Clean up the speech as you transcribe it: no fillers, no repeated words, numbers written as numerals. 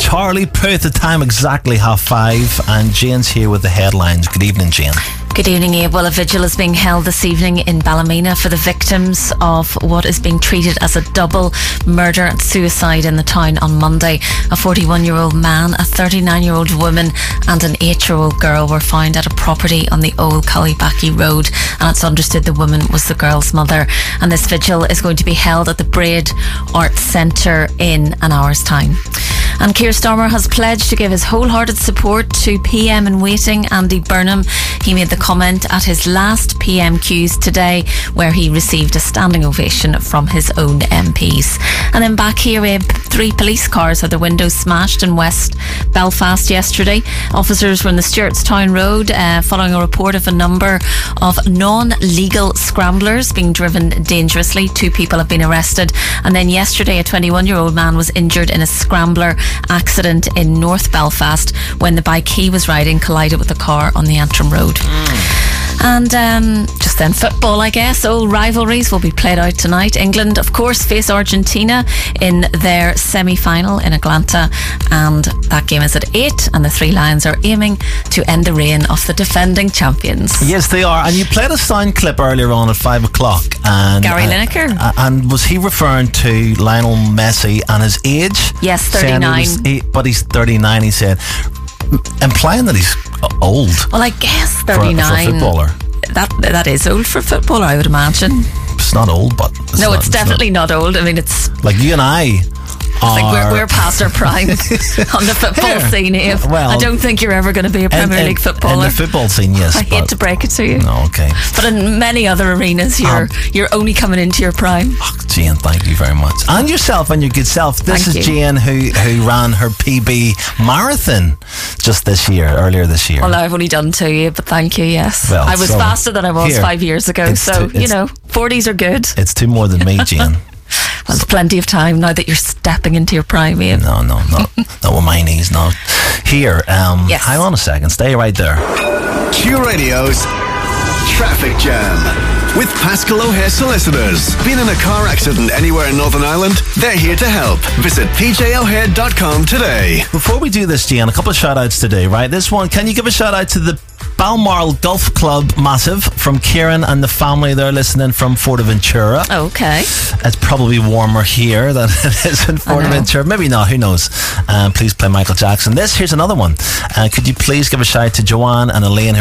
Charlie Puth. The time exactly 5:30, and Jane's here with the headlines. Good evening, Jane. Good evening, Abe. Well, a vigil is being held this evening in Ballymena for the victims of what is being treated as a double murder and suicide in the town on Monday. A 41-year-old man, a 39-year-old woman and an 8-year-old girl were found at a property on the old Collybackie Road, and it's understood the woman was the girl's mother. And this vigil is going to be held at the Braid Arts Centre in an hour's time. And Keir Starmer has pledged to give his wholehearted support to PM in waiting Andy Burnham. He made the comment at his last PMQs today, where he received a standing ovation from his own MPs. And then back here, Abe, 3 police cars had their windows smashed in West Belfast yesterday. Officers were in the Stewartstown Road following a report of a number of non-legal scramblers being driven dangerously. 2 people have been arrested. And then yesterday, a 21-year-old man was injured in a scrambler accident in North Belfast when the bike he was riding collided with a car on the Antrim Road. And just then football, I guess. Old rivalries will be played out tonight. England, of course, face Argentina in their semi-final in Atlanta, and that game is at 8, and the 3 Lions are aiming to end the reign of the defending champions. Yes, they are. And you played a sound clip earlier on at 5 o'clock. And Gary Lineker. And was he referring to Lionel Messi and his age? Yes, 39. But he's 39, he said, implying that he's old. Well, I guess 39 for a footballer. That is old for a footballer, I would imagine. It's not old, but it's definitely not old. I mean, it's like you and I. Like we're past our prime on the football scene, Eve. Well, I don't think you're ever going to be a Premier League footballer. In the football scene, yes. I hate to break it to you. No, okay. But in many other arenas, you're only coming into your prime. Oh, Jane, thank you very much. And yourself and your good self. This is Jane who ran her PB marathon just earlier this year. Well, I've only done 2, but thank you, yes. Well, I was faster than I was 5 years ago, so, 40s are good. It's 2 more than me, Jane. Well, there's plenty of time now that you're stepping into your prime, Ian. No, not with my knees, no. Here, yes. Hang on a second, stay right there. Q Radio's Traffic Jam with Pascal O'Hare Solicitors. Been in a car accident anywhere in Northern Ireland? They're here to help. Visit pjohare.com today. Before we do this, Jane, a couple of shout outs today, right? This one, can you give a shout out to the Balmoral Golf Club Massive from Kieran and the family? They're listening from Fuerteventura. Okay. It's probably warmer here than it is in Fuerteventura. Maybe not, who knows? Please play Michael Jackson. Here's another one. Could you please give a shout out to Joanne and Elaine